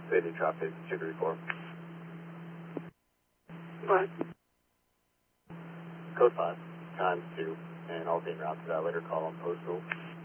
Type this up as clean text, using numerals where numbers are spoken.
City traffic, Chicory 4. What? Code 5, times 2, and I'll be route to that later call on postal.